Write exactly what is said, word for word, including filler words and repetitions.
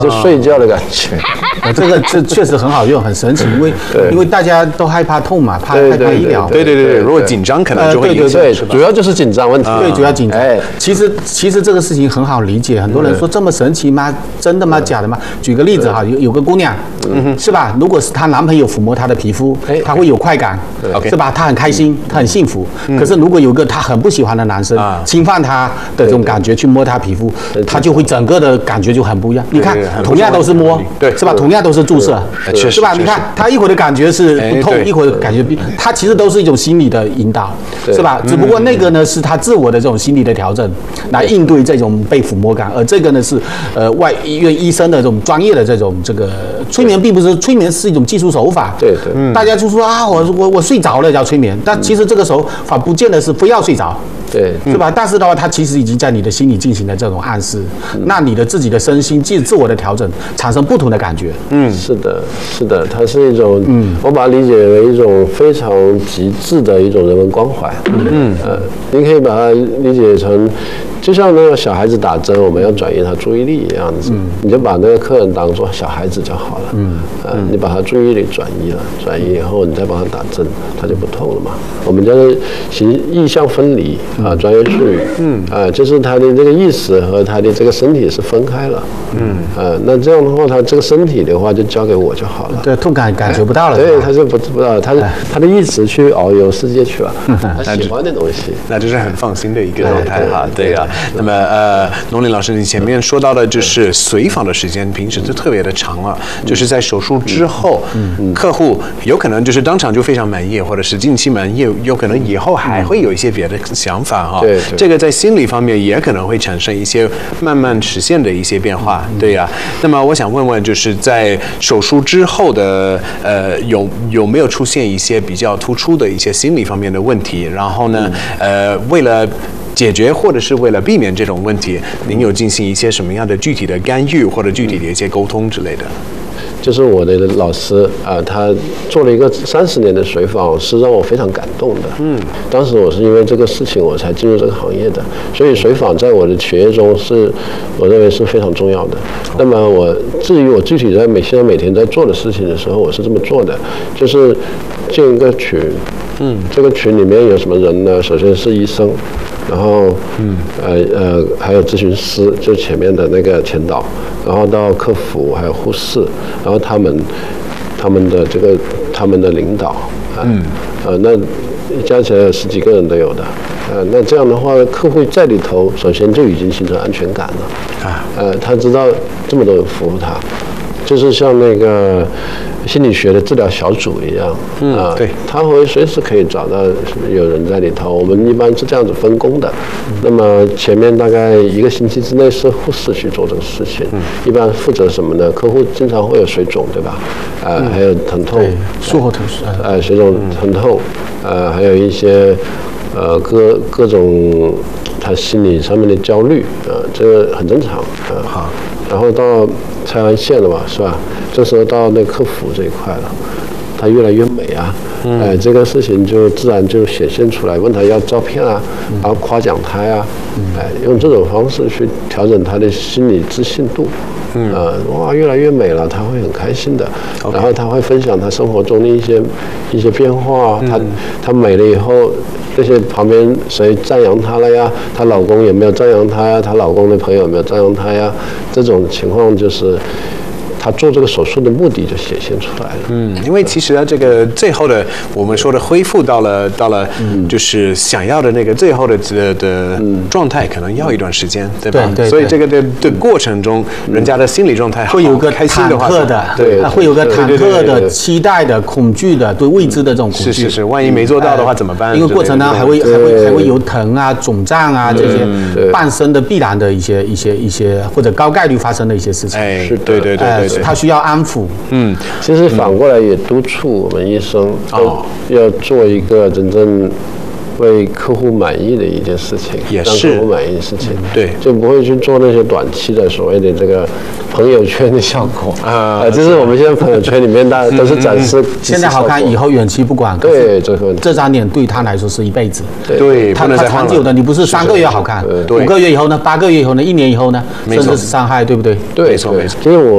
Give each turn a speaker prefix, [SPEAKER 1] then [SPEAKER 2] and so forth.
[SPEAKER 1] 就睡觉的感觉。
[SPEAKER 2] 呃，这个这确实很好用，很神奇，因为因为大家都害怕痛嘛，怕害怕医疗。
[SPEAKER 3] 对对对，如果紧张可能就会影响。
[SPEAKER 1] 对对对，主要就是紧张问题。
[SPEAKER 2] 对，主要紧张。哎，其实其实这个事情很好理解，很多人说这么神奇吗？真的吗？假的吗？举个例子哈，有有个姑娘，是吧？如果是她男朋友抚摸她的皮肤，她会有快感，是吧？她很开心，她很幸福。可是如果有个她很不喜欢的男生侵犯她的这种感觉去摸她皮肤，她就会整个的感觉就很不一样。你看，同样都是摸，对，是吧？同样都是注射，是吧？你看她一会儿的感觉是不痛，一会儿感觉她其实都是一种心理的引导，是吧？只不过那个呢是她自我的这种心理的调整，来应对这种被抚摸感，而这个呢是呃外医院医生的这种专业的这种这个催眠，并不是催眠是一种技术手法。
[SPEAKER 1] 对对，嗯、
[SPEAKER 2] 大家就说啊，我我我睡着了叫催眠，但其实这个手法不见得是非要睡着。
[SPEAKER 1] 对，
[SPEAKER 2] 是吧？但是的话，它其实已经在你的心里进行了这种暗示，嗯、那你的自己的身心自自我的调整，产生不同的感觉。
[SPEAKER 1] 嗯，是的，是的，它是一种，嗯，我把它理解为一种非常极致的一种人文关怀。嗯，呃，你可以把它理解成，就像那个小孩子打针，我们要转移他注意力一样子，嗯、你就把那个客人当做小孩子就好了。嗯，呃，你把他注意力转移了，转移以后，你再帮他打针，他就不痛了嘛。我们叫做形意象分离。啊，专业术语，嗯，啊，就是他的这个意识和他的这个身体是分开了，嗯，啊，那这样的话，他这个身体的话就交给我就好了，
[SPEAKER 2] 对，痛感感觉不到了，
[SPEAKER 1] 对，他就不不知道，他他的意识去遨游世界去了，他喜欢的东西，
[SPEAKER 3] 那这是很放心的一个状态哈，对啊。那么呃，农林老师，你前面说到的就是随访的时间，平时就特别的长了，就是在手术之后，客户有可能就是当场就非常满意，或者是近期满意，有可能以后还会有一些别的想法。哈，
[SPEAKER 1] 对，
[SPEAKER 3] 这个在心理方面也可能会产生一些慢慢实现的一些变化，对呀、啊。那么我想问问，就是在手术之后的呃，有有没有出现一些比较突出的一些心理方面的问题？然后呢，呃，为了解决或者是为了避免这种问题，您有进行一些什么样的具体的干预或者具体的一些沟通之类的？
[SPEAKER 1] 就是我的老师啊、呃，他做了一个三十年的随访，是让我非常感动的。嗯，当时我是因为这个事情我才进入这个行业的，所以随访在我的学业中是，我认为是非常重要的。那么我至于我具体在每现在每天在做的事情的时候，我是这么做的，就是建一个群。嗯，这个群里面有什么人呢？首先是医生，然后嗯呃呃还有咨询师，就前面的那个前导，然后到客服还有护士，然后他们他们的这个他们的领导啊，嗯呃那加起来有十几个人都有的，呃那这样的话，客户在里头首先就已经形成安全感了啊，呃他知道这么多人服务他，就是像那个心理学的治疗小组一样，嗯，啊，对，他会随时可以找到有人在里头。我们一般是这样子分工的。嗯、那么前面大概一个星期之内是护士去做这个事情，嗯、一般负责什么呢？客户经常会有水肿，对吧？啊、呃，嗯、还有疼痛，
[SPEAKER 2] 术后疼痛，
[SPEAKER 1] 呃，水肿、疼痛，呃，还有一些呃各各种他心理上面的焦虑，啊、呃，这个很正常，啊、呃，好。然后到拆完线了嘛，是吧？这时候到那客服这一块了，他越来越美啊，嗯、哎，这个事情就自然就显现出来。问他要照片啊，嗯、然后夸奖他呀、啊，嗯、哎，用这种方式去调整他的心理自信度。嗯，呃，哇，越来越美了，他会很开心的。Okay. 然后他会分享他生活中的一些一些变化。嗯、他他美了以后，这些旁边谁赞扬她了呀？她老公有没有赞扬她呀？她老公的朋友有没有赞扬她呀？这种情况就是他做这个手术的目的就显现出来了。
[SPEAKER 3] 嗯，因为其实啊，这个最后的我们说的恢复到了到了，就是想要的那个最后的的的状态，可能要一段时间，对吧？
[SPEAKER 2] 对对。
[SPEAKER 3] 所以这个的的过程中，人家的心理状态
[SPEAKER 2] 会有个
[SPEAKER 3] 开心的话，
[SPEAKER 2] 忐忑的，对，会有个忐忑的、期待的、恐惧的，对未知的这种恐惧。
[SPEAKER 3] 是是是，万一没做到的话怎么办？
[SPEAKER 2] 因为过程当中还会还会还会有疼啊、肿胀啊这些伴生的必然的一些一些一些或者高概率发生的一些事情。
[SPEAKER 3] 哎，是，对对对对。
[SPEAKER 2] 他需要安抚，
[SPEAKER 1] 嗯，其实反过来也督促我们医生都要做一个真正为客户满意的一件事情，
[SPEAKER 3] 也是
[SPEAKER 1] 让客户满意的事情，
[SPEAKER 3] 对，
[SPEAKER 1] 就不会去做那些短期的所谓的这个朋友圈的效果啊，就是我们现在朋友圈里面大家都是展示
[SPEAKER 2] 现在好看，以后远期不管，
[SPEAKER 1] 对，这个
[SPEAKER 2] 这张脸对他来说是一辈子，
[SPEAKER 3] 对，
[SPEAKER 2] 他他长久的，你不是三个月好看，五个月以后呢，八个月以后呢，一年以后呢，甚至是伤害，对不对？
[SPEAKER 1] 对，
[SPEAKER 3] 没错没错。
[SPEAKER 1] 就是我